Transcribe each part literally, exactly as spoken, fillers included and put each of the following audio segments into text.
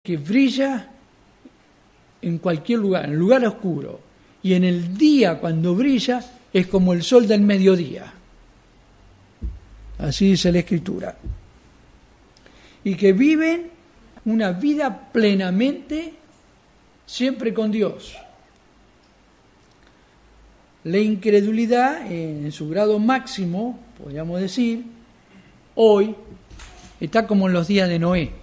que brilla en cualquier lugar, en el lugar oscuro. Y en el día, cuando brilla, es como el sol del mediodía. Así dice la Escritura. Y que viven una vida plenamente siempre con Dios. La incredulidad, en su grado máximo, podríamos decir, hoy está como en los días de Noé.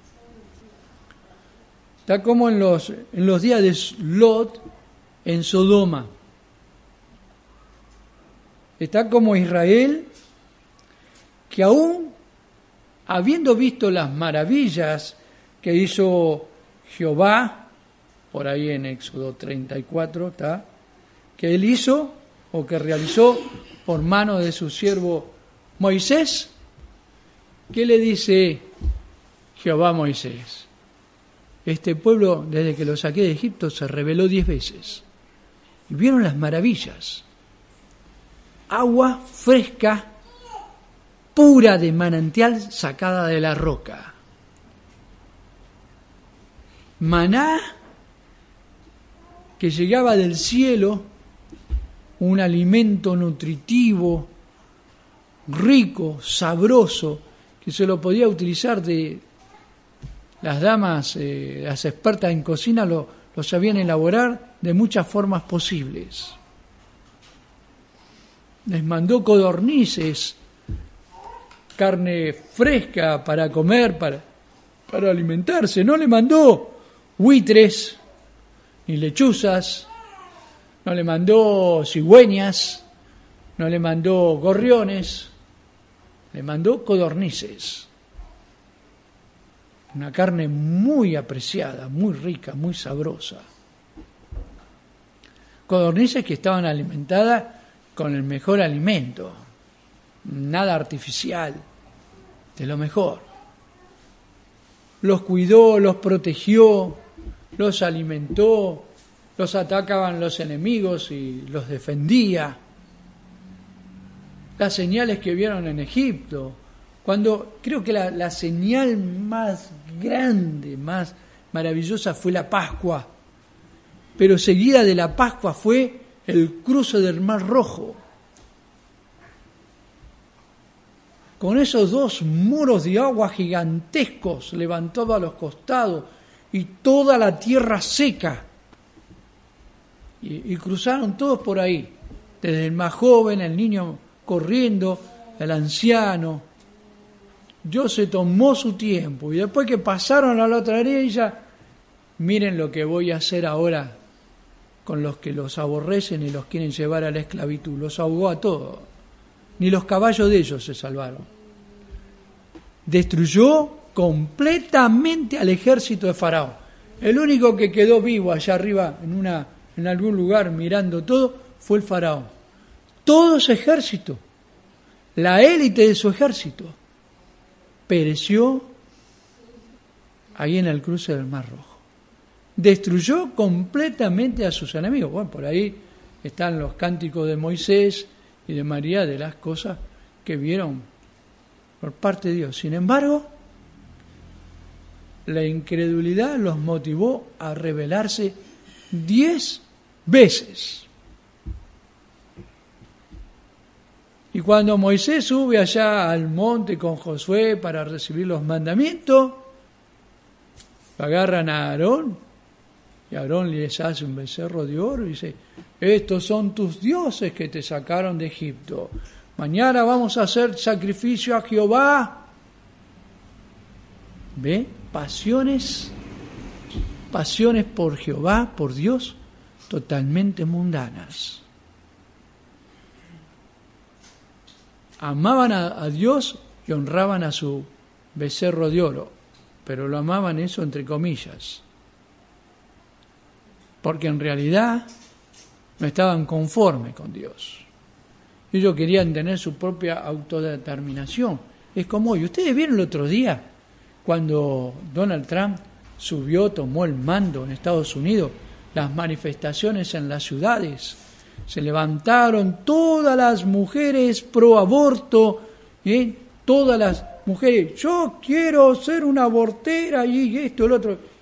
Está como en los, en los días de Lot en Sodoma. Está como Israel, que aún habiendo visto las maravillas que hizo Jehová, por ahí en Éxodo treinta y cuatro está, que él hizo o que realizó por mano de su siervo Moisés, ¿qué le dice Jehová a Moisés? Este pueblo, desde que lo saqué de Egipto, se rebeló diez veces. Y vieron las maravillas. Agua fresca, pura de manantial sacada de la roca. Maná que llegaba del cielo, un alimento nutritivo, rico, sabroso, que se lo podía utilizar de las damas, eh, las expertas en cocina lo, lo sabían elaborar de muchas formas posibles. Les mandó codornices, carne fresca para comer, para, para alimentarse. No le mandó buitres, ni lechuzas, no le mandó cigüeñas, no le mandó gorriones, le mandó codornices. Una carne muy apreciada, muy rica, muy sabrosa. Codornices que estaban alimentadas con el mejor alimento, nada artificial, de lo mejor. Los cuidó, los protegió, los alimentó, los atacaban los enemigos y los defendía. Las señales que vieron en Egipto, cuando creo que la, la señal más grande, más maravillosa fue la Pascua, pero seguida de la Pascua fue el cruce del Mar Rojo, con esos dos muros de agua gigantescos levantados a los costados y toda la tierra seca, y, y cruzaron todos por ahí, desde el más joven, el niño corriendo, el anciano. Dios se tomó su tiempo, y después que pasaron a la otra orilla, miren lo que voy a hacer ahora con los que los aborrecen y los quieren llevar a la esclavitud. Los ahogó a todos, ni los caballos de ellos se salvaron. Destruyó completamente al ejército de Faraón. El único que quedó vivo allá arriba en una en algún lugar mirando todo fue el Faraón. Todo su ejército, la élite de su ejército, pereció ahí en el cruce del Mar Rojo. Destruyó completamente a sus enemigos. Bueno, por ahí están los cánticos de Moisés y de María, de las cosas que vieron por parte de Dios. Sin embargo, la incredulidad los motivó a rebelarse diez veces. Y cuando Moisés sube allá al monte con Josué para recibir los mandamientos, agarran a Aarón, y Aarón les hace un becerro de oro y dice: estos son tus dioses que te sacaron de Egipto. Mañana vamos a hacer sacrificio a Jehová. ¿Ve? Pasiones, pasiones por Jehová, por Dios, totalmente mundanas. Amaban a, a Dios y honraban a su becerro de oro, pero lo amaban eso entre comillas, porque en realidad no estaban conformes con Dios. Ellos querían tener su propia autodeterminación. Es como hoy. Ustedes vieron el otro día, cuando Donald Trump subió, tomó el mando en Estados Unidos, las manifestaciones en las ciudades. Se levantaron todas las mujeres pro aborto, ¿eh? Todas las mujeres, yo quiero ser una abortera y esto, el otro.